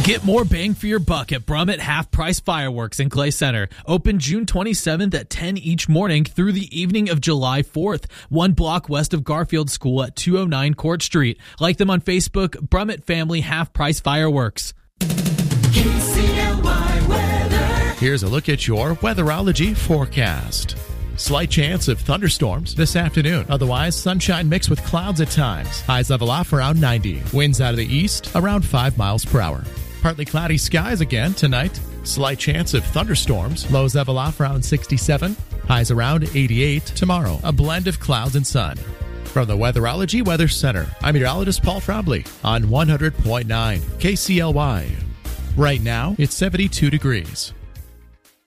Get more bang for your buck at Brummett Half Price Fireworks in Clay Center. Open June 27th at 10 each morning through the evening of July 4th. 1 block west of Garfield School at 209 Court Street. Like them on Facebook, Brummett Family Half Price Fireworks. KCLY weather. Here's a look at your weatherology forecast. Slight chance of thunderstorms this afternoon. Otherwise, sunshine mixed with clouds at times. Highs level off around 90. Winds out of the east around 5 miles per hour. Partly cloudy skies again tonight. Slight chance of thunderstorms. Lows level off around 67. Highs around 88 tomorrow. A blend of clouds and sun. From the Weatherology Weather Center, I'm meteorologist Paul Frobley on 100.9 KCLY. Right now, it's 72 degrees.